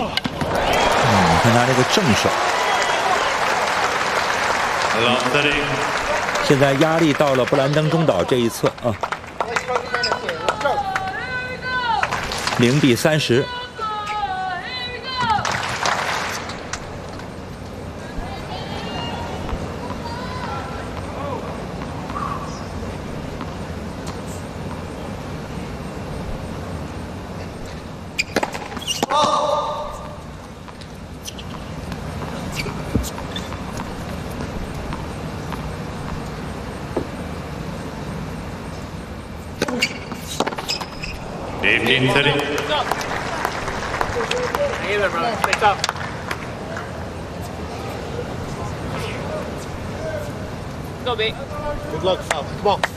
你看他这个正手，现在压力到了布兰登中岛这一侧啊，0比30。 15-30. Either, bro. Pick up. Go, B. Good luck, Sal. Come on.